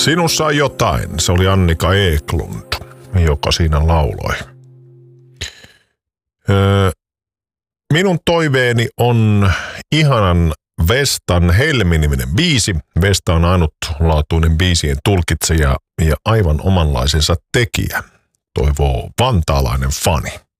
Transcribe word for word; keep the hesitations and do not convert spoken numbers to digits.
Sinussa on jotain. Se oli Annika Eklund, joka siinä lauloi. Öö, minun toiveeni on ihanan Vestan Helmi-niminen biisi. Vesta on ainutlaatuinen biisien tulkitsija ja aivan omanlaisensa tekijä, toivoo vantaalainen fani.